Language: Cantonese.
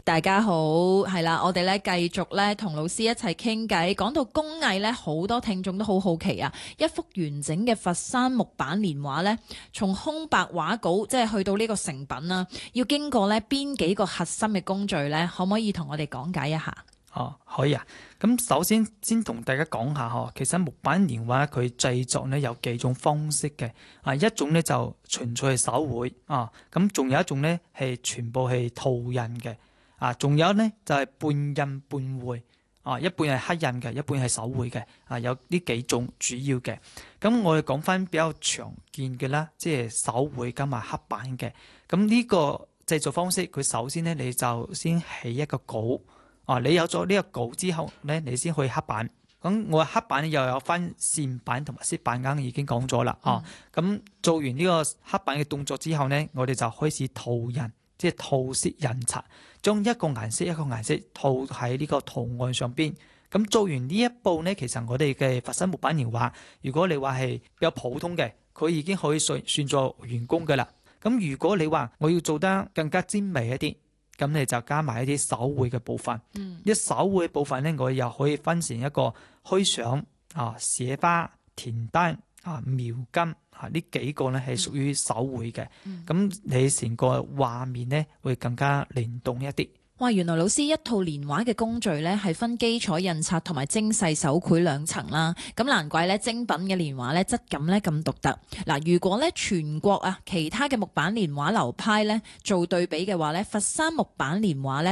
大家好，係啦，我哋咧繼續咧同老師一齊傾偈，講到工藝咧，好多聽眾都好好奇啊！一幅完整嘅佛山木板年畫咧，從空白畫稿即係去到呢個成品啦，要經過咧邊幾個核心嘅工序咧？可唔可以同我哋講解一下？ 可以啊。咁首先同大家講下其實木板年畫佢製作呢有幾種方式嘅。一種呢就純粹係手繪咁仲有一種呢係全部係圖印嘅。仲有呢就係半印半繪一半係黑印嘅，一半係手繪嘅。有呢幾種主要嘅。咁我哋講翻比較常見嘅啦，即係手繪加埋黑板嘅。咁呢個製作方式，佢首先呢你就先起一個稿。你有咗呢個稿之後咧，你先去黑板。咁我黑板又有分線板同埋色板，啱已經講咗啦。咁做完呢個黑板嘅動作之後呢，我哋就開始塗印，即係塗色印刷，將一個顏色一個顏色塗喺呢個圖案上邊。咁做完呢一步呢，其實我哋嘅佛山木板年畫，如果你話係比較普通嘅，佢已經可以算作完工噶啦。咁如果你話我要做得更加精美一啲，咁你就加埋一啲手繪嘅部分。一手繪嘅部分咧，我又可以分成一個虛想寫花、填單描金呢幾個咧係屬於手繪嘅。咁你成個畫面咧會更加靈動一啲。 哇！原來老師一套年畫嘅工序咧係分基礎印刷同埋精細手繪兩層啦。咁難怪咧精品嘅年畫咧質感咧咁獨特。嗱，如果咧全國其他嘅木板年畫流派咧做對比嘅話咧，佛山木板年畫咧